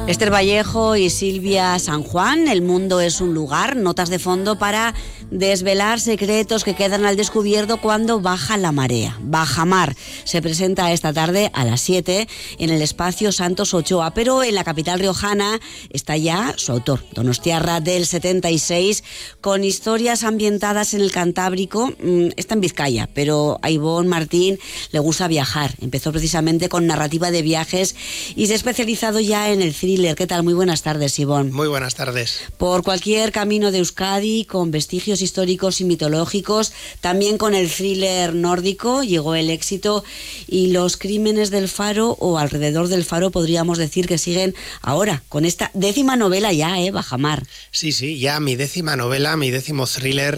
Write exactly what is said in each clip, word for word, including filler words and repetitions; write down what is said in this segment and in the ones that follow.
Esther Vallejo y Silvia San Juan, El mundo es un lugar, notas de fondo para desvelar secretos que quedan al descubierto cuando baja la marea. Bajamar se presenta esta tarde a las siete en el espacio Santos Ochoa, pero en la capital riojana está ya su autor, donostiarra del setenta y seis, con historias ambientadas en el Cantábrico. Está en Vizcaya, pero a Ivonne Martín le gusta viajar. Empezó precisamente con narrativa de viajes y se ha especializado ya en el thriller. ¿Qué tal? Muy buenas tardes, Ivonne. Muy buenas tardes. Por cualquier camino de Euskadi, con vestigios históricos y mitológicos, también con el thriller nórdico, llegó el éxito, y los crímenes del Faro, o alrededor del Faro, podríamos decir que siguen ahora, con esta décima novela ya, ¿eh? Bajamar. Sí, sí, ya mi décima novela, mi décimo thriller.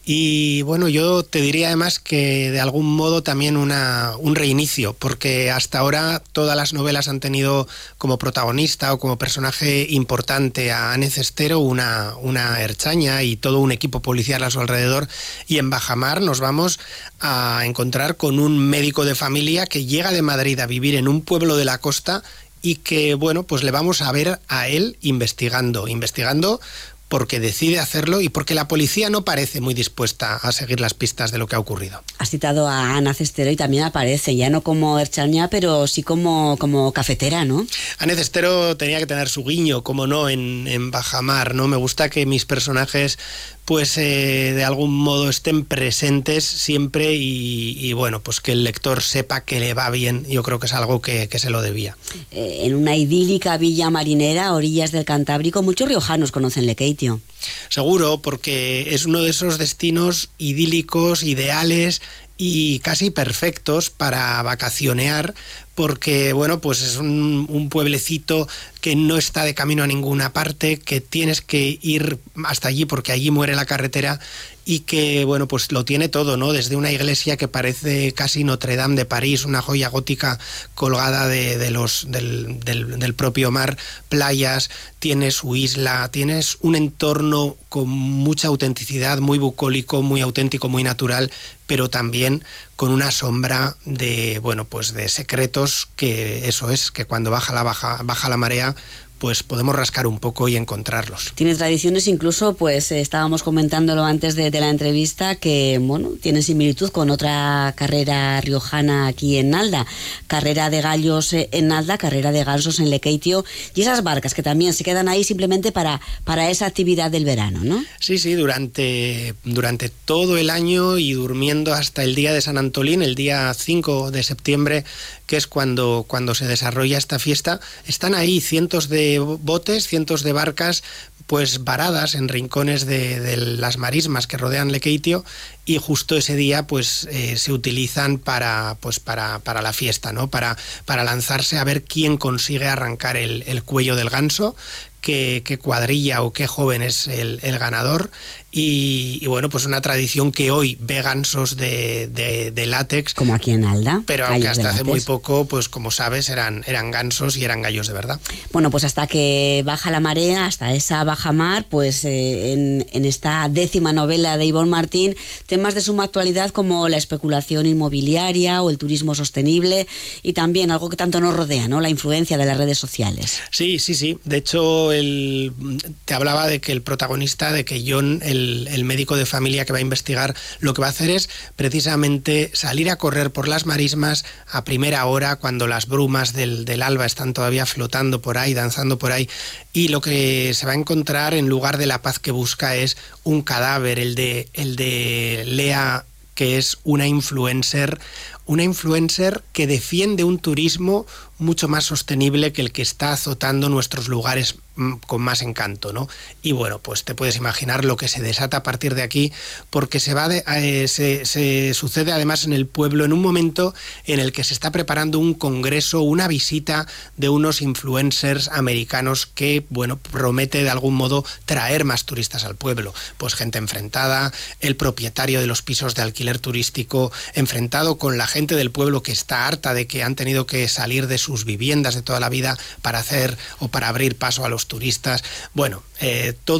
Y bueno, yo te diría además que de algún modo también una, un reinicio, porque hasta ahora todas las novelas han tenido como protagonista o como personaje importante a Ane Cestero, una, una ertzaina y todo un equipo policial a su alrededor, y en Bajamar nos vamos a encontrar con un médico de familia que llega de Madrid a vivir en un pueblo de la costa y que, bueno, pues le vamos a ver a él investigando, investigando porque decide hacerlo y porque la policía no parece muy dispuesta a seguir las pistas de lo que ha ocurrido. Has citado a Ane Cestero y también aparece, ya no como ertzaina, pero sí como, como cafetera, ¿no? Ane Cestero tenía que tener su guiño, como no, en, en Bajamar, ¿no? Me gusta que mis personajes pues eh, de algún modo estén presentes siempre y, y bueno, pues que el lector sepa que le va bien. Yo creo que es algo que, que se lo debía. Eh, en una idílica villa marinera a orillas del Cantábrico, muchos riojanos conocen Lekeitio. Seguro, porque es uno de esos destinos idílicos, ideales y casi perfectos para vacacionear, porque bueno, pues es un, un pueblecito que no está de camino a ninguna parte, que tienes que ir hasta allí porque allí muere la carretera, y que bueno, pues lo tiene todo, ¿no? Desde una iglesia que parece casi Notre Dame de París, una joya gótica colgada de, de los, del, del, del propio mar, playas, tienes su isla, tienes un entorno con mucha autenticidad, muy bucólico, muy auténtico, muy natural, pero también con una sombra de, bueno, pues de secretos, que eso es, que cuando baja la, baja, baja la marea, pues podemos rascar un poco y encontrarlos. Tiene tradiciones, incluso, pues eh, estábamos comentándolo antes de, de la entrevista, que bueno, tiene similitud con otra carrera riojana aquí en Nalda, carrera de gallos eh, en Nalda, carrera de gansos en Lekeitio, y esas barcas que también se quedan ahí simplemente para, para esa actividad del verano, ¿no? Sí, sí, durante, durante todo el año y durmiendo hasta el día de San Antolín, el día cinco de septiembre, que es cuando, cuando se desarrolla esta fiesta, están ahí cientos de botes, cientos de barcas, pues varadas en rincones de, de las marismas que rodean Lekeitio, y justo ese día pues eh, se utilizan para, pues, para, para la fiesta, ¿no? Para, para lanzarse a ver quién consigue arrancar el, el cuello del ganso, qué, qué cuadrilla o qué joven es el, el ganador. Y, y bueno, pues una tradición que hoy ve gansos de, de, de látex. Como aquí en Nalda. Pero aunque hasta hace muy poco, pues como sabes, eran, eran gansos y eran gallos de verdad. Bueno, pues hasta que baja la marea, hasta esa bajamar, pues eh, en, en esta décima novela de Ivonne Martín, temas de suma actualidad como la especulación inmobiliaria o el turismo sostenible, y también algo que tanto nos rodea, ¿no? La influencia de las redes sociales. Sí, sí, sí. De hecho, el, te hablaba de que el protagonista, de que John, el El, el médico de familia que va a investigar, lo que va a hacer es precisamente salir a correr por las marismas a primera hora, cuando las brumas del, del alba están todavía flotando por ahí, danzando por ahí, y lo que se va a encontrar en lugar de la paz que busca es un cadáver, el de, el de Lea, que es una influencer, una influencer que defiende un turismo mucho más sostenible que el que está azotando nuestros lugares con más encanto, ¿no? Y bueno, pues te puedes imaginar lo que se desata a partir de aquí, porque se va de, eh, se, se sucede además en el pueblo en un momento en el que se está preparando un congreso, una visita de unos influencers americanos que, bueno, promete de algún modo traer más turistas al pueblo. Pues gente enfrentada, el propietario de los pisos de alquiler turístico enfrentado con la gente del pueblo que está harta de que han tenido que salir de sus viviendas de toda la vida para hacer o para abrir paso a los turistas. Bueno, eh, todo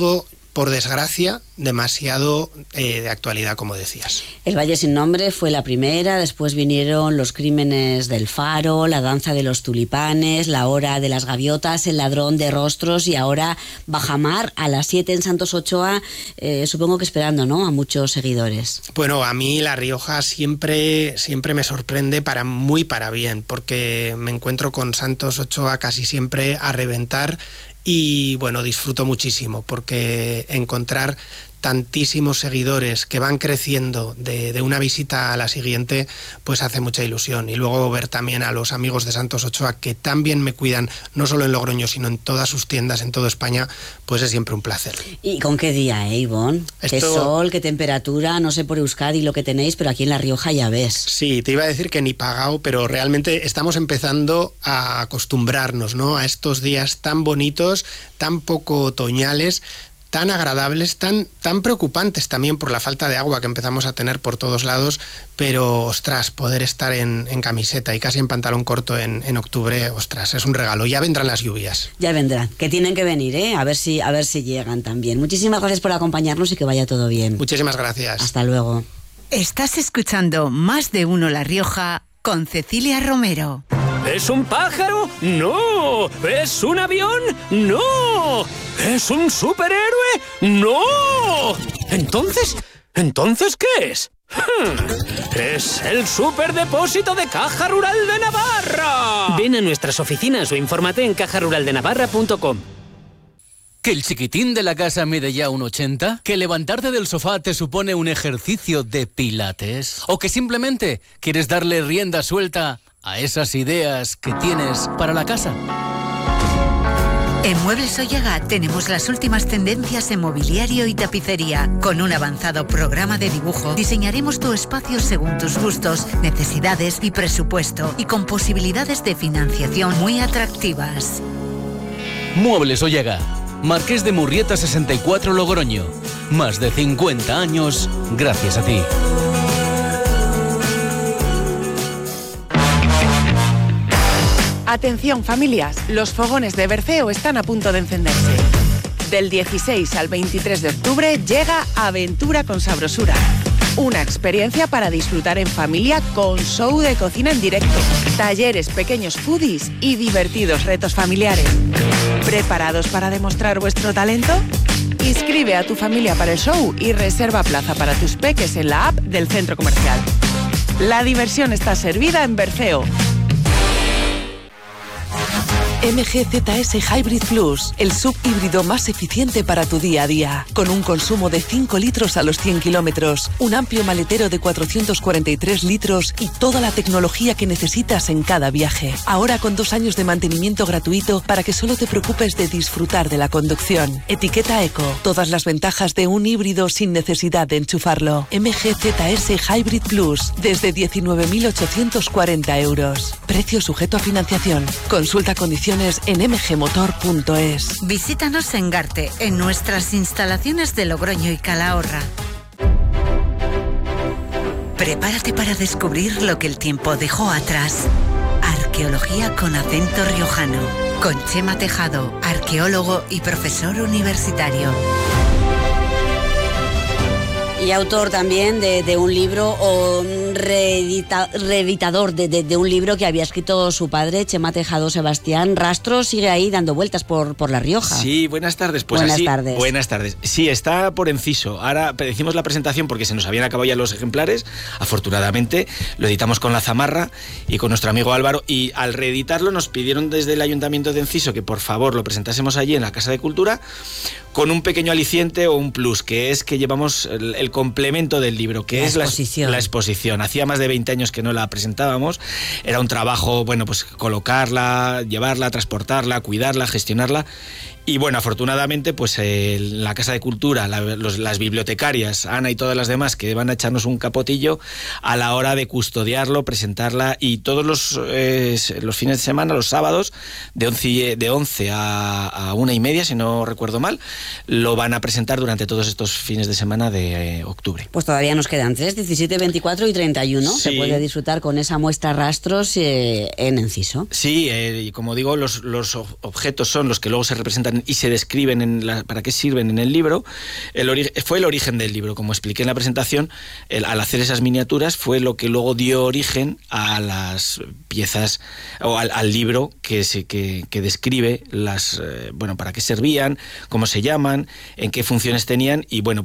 por desgracia, demasiado eh, de actualidad, como decías. El Valle sin nombre fue la primera, después vinieron Los crímenes del Faro, La danza de los tulipanes, La hora de las gaviotas, El ladrón de rostros y ahora Bajamar a las siete en Santos Ochoa, eh, supongo que esperando, ¿no?, a muchos seguidores. Bueno, a mí La Rioja siempre, siempre me sorprende para muy para bien, porque me encuentro con Santos Ochoa casi siempre a reventar. Y bueno, disfruto muchísimo porque encontrar tantísimos seguidores que van creciendo de, de una visita a la siguiente, pues hace mucha ilusión. Y luego ver también a los amigos de Santos Ochoa que tan bien me cuidan, no solo en Logroño, sino en todas sus tiendas en toda España, pues es siempre un placer. ¿Y con qué día, eh, Ivonne? Esto... Qué sol, qué temperatura, no sé por Euskadi lo que tenéis, pero aquí en La Rioja ya ves. Sí, te iba a decir que ni pagado, pero realmente estamos empezando a acostumbrarnos, ¿no?, a estos días tan bonitos, tan poco otoñales, tan agradables, tan, tan preocupantes también por la falta de agua que empezamos a tener por todos lados, pero ostras, poder estar en, en camiseta y casi en pantalón corto en, en octubre, ostras, es un regalo. Ya vendrán las lluvias. Ya vendrán, que tienen que venir, ¿eh? A ver si, a ver si llegan también. Muchísimas gracias por acompañarnos y que vaya todo bien. Muchísimas gracias. Hasta luego. Estás escuchando Más de Uno La Rioja con Cecilia Romero. ¿Es un pájaro? ¡No! ¿Es un avión? ¡No! ¿Es un superhéroe? ¡No! ¿Entonces? ¿Entonces qué es? Hmm, ¡es el superdepósito de Caja Rural de Navarra! Ven a nuestras oficinas o infórmate en caja rural de navarra punto com. ¿Que el chiquitín de la casa mide ya un ochenta? ¿Que levantarte del sofá te supone un ejercicio de pilates? ¿O que simplemente quieres darle rienda suelta a esas ideas que tienes para la casa? En Muebles Ollaga tenemos las últimas tendencias en mobiliario y tapicería. Con un avanzado programa de dibujo, diseñaremos tu espacio según tus gustos, necesidades y presupuesto, y con posibilidades de financiación muy atractivas. Muebles Ollaga, Marqués de Murrieta sesenta y cuatro, Logroño. Más de cincuenta años gracias a ti. Atención familias, los fogones de Berceo están a punto de encenderse. Del dieciséis al veintitrés de octubre llega Aventura con Sabrosura. Una experiencia para disfrutar en familia con show de cocina en directo, talleres, pequeños foodies y divertidos retos familiares. ¿Preparados para demostrar vuestro talento? Inscribe a tu familia para el show y reserva plaza para tus peques en la app del centro comercial. La diversión está servida en Berceo. M G Z S Hybrid Plus, el sub híbrido más eficiente para tu día a día. Con un consumo de cinco litros a los cien kilómetros, un amplio maletero de cuatrocientos cuarenta y tres litros y toda la tecnología que necesitas en cada viaje. Ahora con dos años de mantenimiento gratuito para que solo te preocupes de disfrutar de la conducción. Etiqueta Eco, todas las ventajas de un híbrido sin necesidad de enchufarlo. M G Z S Hybrid Plus, desde diecinueve mil ochocientos cuarenta euros. Precio sujeto a financiación. Consulta condiciones en m g motor punto es. Visítanos en Garte, en nuestras instalaciones de Logroño y Calahorra. Prepárate para descubrir lo que el tiempo dejó atrás. Arqueología con acento riojano. Con Chema Tejado, arqueólogo y profesor universitario. Y autor también de, de un libro, o reedita, reeditador de, de, de un libro que había escrito su padre, Chema Tejado Sebastián. Rastro sigue ahí dando vueltas por, por La Rioja. Sí, buenas tardes. Pues buenas así, tardes. Buenas tardes. Sí, está por Enciso. Ahora decimos la presentación porque se nos habían acabado ya los ejemplares. Afortunadamente, lo editamos con La Zamarra y con nuestro amigo Álvaro. Y al reeditarlo nos pidieron desde el Ayuntamiento de Enciso que por favor lo presentásemos allí en la Casa de Cultura con un pequeño aliciente o un plus, que es que llevamos el, el complemento del libro, que la es exposición. La, la exposición. Hacía más de veinte años que no la presentábamos. Era un trabajo, bueno, pues colocarla, llevarla, transportarla, cuidarla, gestionarla. Y bueno, afortunadamente, pues eh, la Casa de Cultura, la, los, las bibliotecarias, Ana y todas las demás, que van a echarnos un capotillo a la hora de custodiarlo, presentarla, y todos los, eh, los fines de semana, los sábados, de once, de once a, a una y media, si no recuerdo mal, lo van a presentar durante todos estos fines de semana de eh, octubre. Pues todavía nos quedan tres, diecisiete, veinticuatro y treinta cincuenta y uno. Sí. Se puede disfrutar con esa muestra rastros eh, en Enciso. Sí, eh, y como digo, los, los objetos son los que luego se representan y se describen en la, para qué sirven en el libro. El ori- fue el origen del libro, como expliqué en la presentación, el, al hacer esas miniaturas fue lo que luego dio origen a las piezas o al, al libro que, se, que, que describe las, eh, bueno, para qué servían, cómo se llaman, en qué funciones tenían y bueno,